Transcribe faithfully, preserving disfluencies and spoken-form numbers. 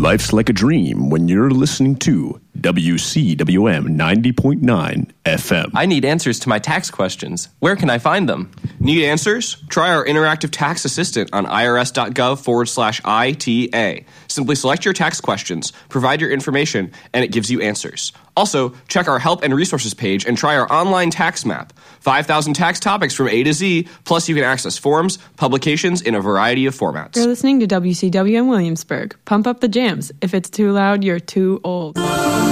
Life's like a dream when you're listening to W C W M ninety point nine F M. I need answers to my tax questions. Where can I find them? Need answers? Try our interactive tax assistant on irs.gov forward slash ITA. Simply select your tax questions, provide your information, and it gives you answers. Also, check our help and resources page and try our online tax map. five thousand tax topics from A to Z, plus you can access forms, publications in a variety of formats. You're listening to W C W M Williamsburg. Pump up the jams. If it's too loud, you're too old.